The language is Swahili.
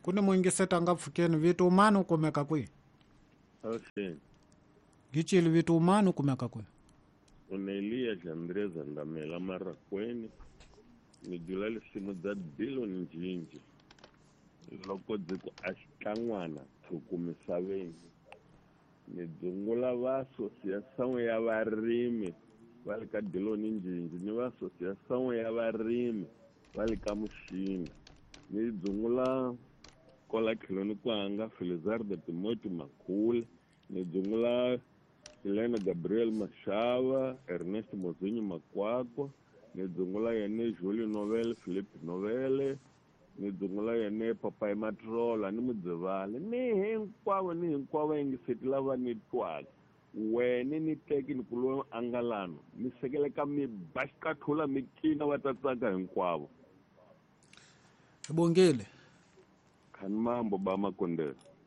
Kuni muingiseta nga pfukeni vitu umanu kumeka kwi. Okay. Gichili vitu umanu kumeka kwi. Unelia Jandreza ndamela mara kweni. Ni julali simu za bilo njinji. Loko dziko ashikangwana tukumisaveni. Ni dzungula va associação ya varimi vale ka dilo njinji. Ni va associação ya varimi vale ka mushini. Ni dzungula kola kiloni kwanga Felizardo Timothy Makule. Ni dzungula Helena Gabriel Mashava, Ernesto Mozinho Makwakwa, ni dzungula yene Julio Novelle, Philippe Novelle, ni dzungula yene Papai Matrola, ni mudzivale, ni hinkwavo yingiseti lava ni twaka. Wene ni teki ni kulo angalano, ni sekele ka mi bashikathula mi kina watatsaka hinkwavo. Bongile. Khani mambo ba Makondela.